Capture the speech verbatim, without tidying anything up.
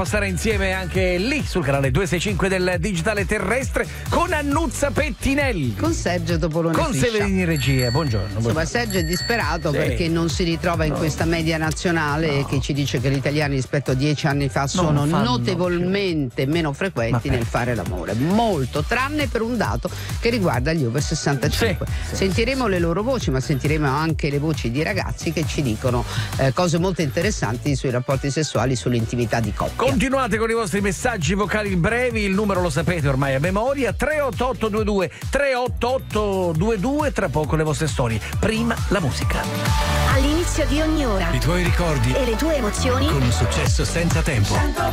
passare insieme anche lì sul canale duecentosessantacinque del digitale terrestre con Annuzza Pettinelli, con Sergio Topolone, con Fiscia. Severini in regia. Buongiorno, buongiorno. Insomma, Sergio è disperato Sì. perché non si ritrova in No. questa media nazionale No. che ci dice che gli italiani rispetto a dieci anni fa sono fanno notevolmente meno frequenti Vabbè. nel fare l'amore, molto, tranne per un dato che riguarda gli over sessantacinque. Sì, sì, sentiremo le loro voci, ma sentiremo anche le voci di ragazzi che ci dicono eh, cose molto interessanti sui rapporti sessuali, sull'intimità di coppia. Continuate con i vostri messaggi vocali brevi, il numero lo sapete ormai a memoria, tre otto otto due due tre otto otto due due, tra poco le vostre storie. Prima la musica. All'inizio di ogni ora I tuoi ricordi e le tue emozioni con un successo senza tempo.